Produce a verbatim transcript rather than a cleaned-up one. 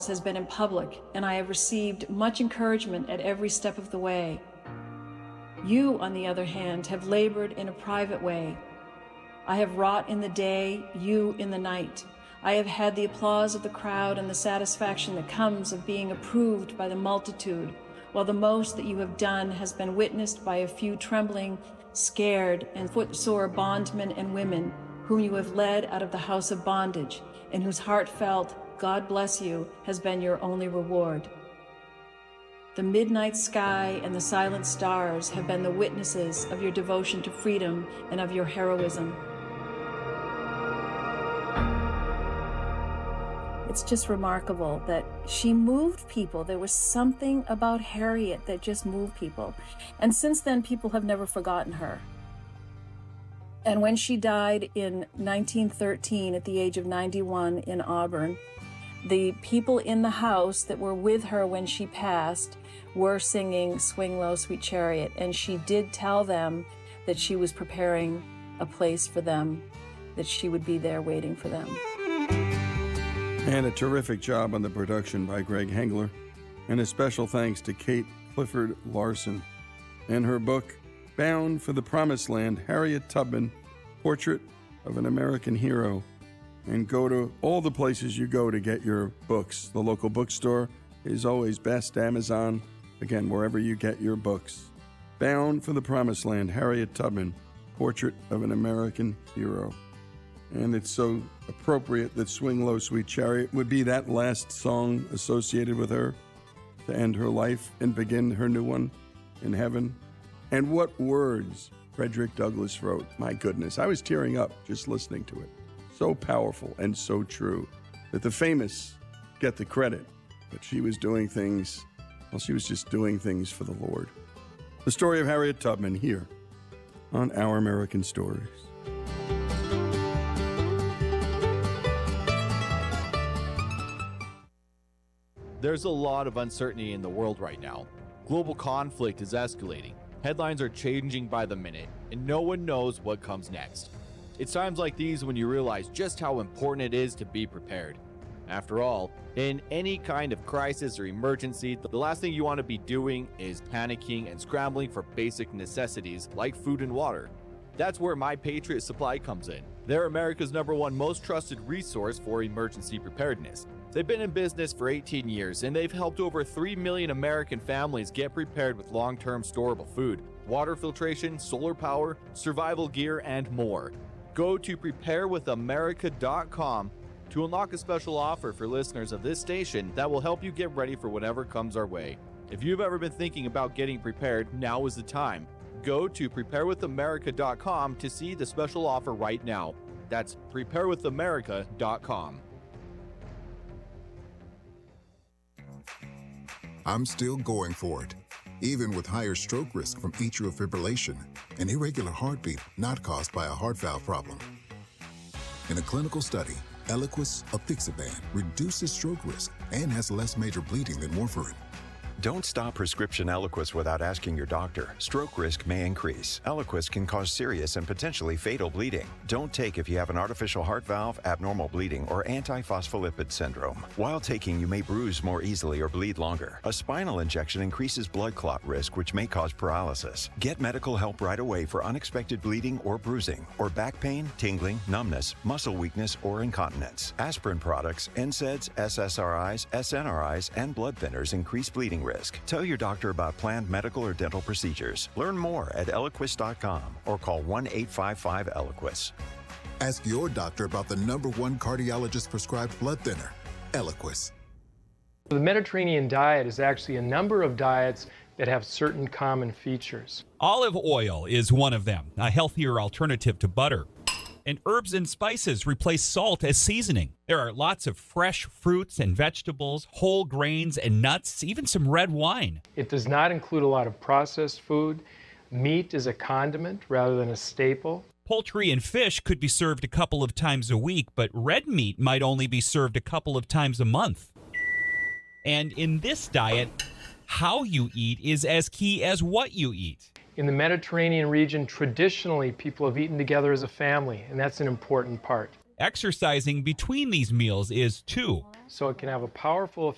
has been in public, and I have received much encouragement at every step of the way. You, on the other hand, have labored in a private way. I have wrought in the day, you in the night. I have had the applause of the crowd and the satisfaction that comes of being approved by the multitude, while the most that you have done has been witnessed by a few trembling, scared, and footsore bondmen and women whom you have led out of the house of bondage, and whose heartfelt "God bless you" has been your only reward. The midnight sky and the silent stars have been the witnesses of your devotion to freedom and of your heroism. It's just remarkable that she moved people. There was something about Harriet that just moved people. And since then, people have never forgotten her. And when she died in nineteen thirteen at the age of ninety-one in Auburn, the people in the house that were with her when she passed were singing "Swing Low, Sweet Chariot," and she did tell them that she was preparing a place for them, that she would be there waiting for them. And a terrific job on the production by Greg Hengler, and a special thanks to Kate Clifford Larson and her book, Bound for the Promised Land, Harriet Tubman, Portrait of an American Hero. And go to all the places you go to get your books. The local bookstore is always best, Amazon, again, wherever you get your books. Bound for the Promised Land, Harriet Tubman, Portrait of an American Hero. And it's so appropriate that Swing Low, Sweet Chariot would be that last song associated with her to end her life and begin her new one in heaven. And what words Frederick Douglass wrote. My goodness, I was tearing up just listening to it. So powerful and so true that the famous get the credit, but she was doing things, well, she was just doing things for the Lord. The story of Harriet Tubman here on Our American Stories. There's a lot of uncertainty in the world right now. Global conflict is escalating. Headlines are changing by the minute, and no one knows what comes next. It's times like these when you realize just how important it is to be prepared. After all, in any kind of crisis or emergency, the last thing you want to be doing is panicking and scrambling for basic necessities like food and water. That's where My Patriot Supply comes in. They're America's number one most trusted resource for emergency preparedness. They've been in business for eighteen years, and they've helped over three million American families get prepared with long-term storable food, water filtration, solar power, survival gear, and more. Go to prepare with america dot com to unlock a special offer for listeners of this station that will help you get ready for whatever comes our way. If you've ever been thinking about getting prepared, now is the time. Go to prepare with america dot com to see the special offer right now. That's prepare with america dot com. I'm still going for it, even with higher stroke risk from atrial fibrillation, an irregular heartbeat not caused by a heart valve problem. In a clinical study, Eliquis apixaban reduces stroke risk and has less major bleeding than warfarin. Don't stop prescription Eliquis without asking your doctor. Stroke risk may increase. Eliquis can cause serious and potentially fatal bleeding. Don't take if you have an artificial heart valve, abnormal bleeding, or antiphospholipid syndrome. While taking, you may bruise more easily or bleed longer. A spinal injection increases blood clot risk, which may cause paralysis. Get medical help right away for unexpected bleeding or bruising, or back pain, tingling, numbness, muscle weakness, or incontinence. Aspirin products, N SAIDs, S S R Is, S N R Is, and blood thinners increase bleeding risk. Tell your doctor about planned medical or dental procedures. Learn more at eliquis dot com or call one eight five five Eliquis. Ask your doctor about the number one cardiologist prescribed blood thinner, Eliquis. The Mediterranean diet is actually a number of diets that have certain common features. Olive oil is one of them, a healthier alternative to butter. And herbs and spices replace salt as seasoning. There are lots of fresh fruits and vegetables, whole grains and nuts, even some red wine. It does not include a lot of processed food. Meat is a condiment rather than a staple. Poultry and fish could be served a couple of times a week, but red meat might only be served a couple of times a month. And in this diet, how you eat is as key as what you eat. In the Mediterranean region, traditionally, people have eaten together as a family, and that's an important part. Exercising between these meals is too. So it can have a powerful